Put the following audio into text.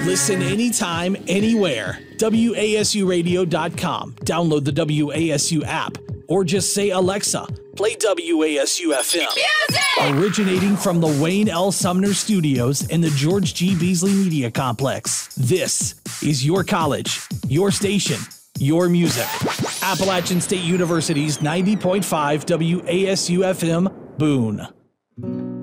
Listen anytime, anywhere. WASUradio.com. Download the WASU app. Or just say, Alexa, play WASU FM. Music! Originating from the Wayne L. Sumner Studios in the George G. Beasley Media Complex. This is your college, your station, your music. Appalachian State University's 90.5 WASU FM, Boone.